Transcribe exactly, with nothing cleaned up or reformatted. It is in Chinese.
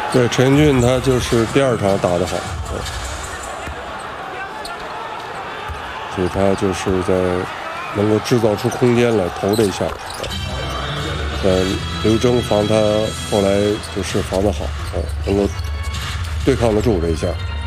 对，陈俊他就是第二场打得好，所以他就是在能够制造出空间来投这一下。呃，刘铮防他后来就是防得好，啊，能够对抗得住这一下。